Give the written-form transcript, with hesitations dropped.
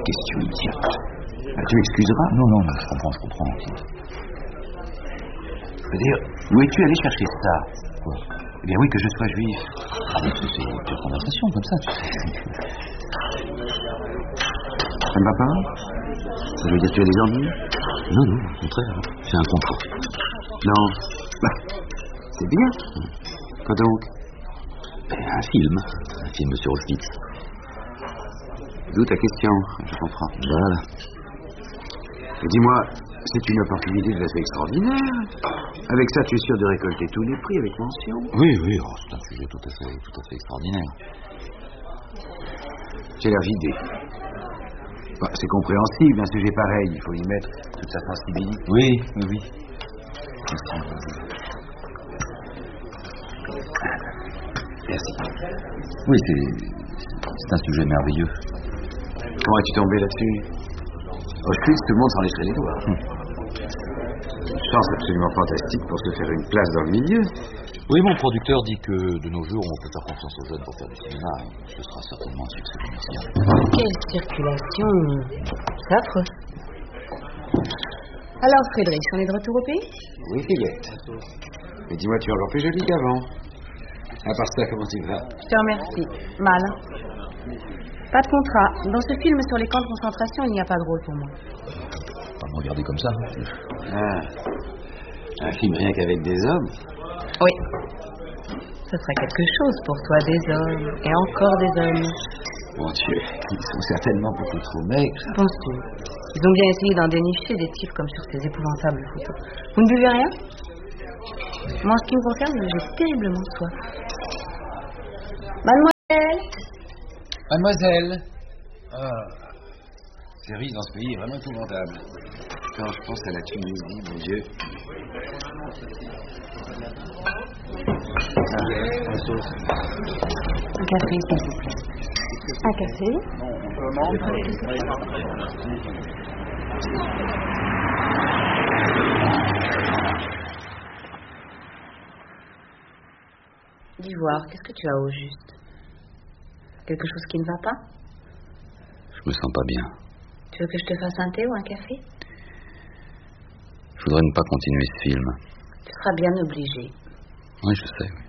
question idiote. Tu m'excuseras? Non, je comprends. Je veux dire, où es-tu allé chercher ça? Quoi? Eh bien oui, que je sois juif. C'est une pure conversation, comme ça, tu sais. Ça ne va pas? Ça veut dire que tu as des ennuis? Non, au contraire, c'est un concours. Non. C'est bien. Quoi donc? Un film sur Auschwitz. D'où ta question, je comprends. Voilà. Et dis-moi, c'est une opportunité tout à fait extraordinaire. Avec ça, tu es sûr de récolter tous les prix avec mention? Oui, c'est un sujet tout à fait extraordinaire. J'ai l'air vidé. C'est compréhensible, un sujet pareil, il faut y mettre toute sa sensibilité. Oui. Merci. Oui, c'est un sujet merveilleux. Comment es-tu tombé là-dessus? Auschwitz, tout le monde s'en lécherait les doigts. Une chance absolument fantastique pour se faire une place dans le milieu. Oui, mon producteur dit que de nos jours, on peut faire confiance aux jeunes pour faire du cinéma. Ce sera certainement un succès commercial. Quelle circulation! C'est affreux. Alors, Frédéric, on est de retour au pays? Oui, Fillette. Mais dis-moi, tu es encore plus jolie qu'avant. À part ça, comment tu vas? Je te remercie. Mal. Pas de contrat. Dans ce film sur les camps de concentration, il n'y a pas de rôle pour moi. Pas me regarder comme ça. Un film rien qu'avec des hommes? Oui. Ce serait quelque chose pour toi, des hommes. Et encore des hommes. Mon Dieu, ils sont certainement beaucoup trop maigres. Penses-tu? Ils ont bien essayé d'en dénicher des types comme sur ces épouvantables photos. Vous ne buvez rien? Moi, en ce qui me concerne, j'ai terriblement soif. Mademoiselle. Ces riz dans ce pays est vraiment épouvantable. Quand je pense à la Tunisie, mon Dieu. Un café, s'il vous plaît. Un café? Dis voir, qu'est-ce que tu as au juste? Quelque chose qui ne va pas? Je me sens pas bien. Tu veux que je te fasse un thé ou un café? Je voudrais ne pas continuer ce film. Tu seras bien obligé. Oui, je sais.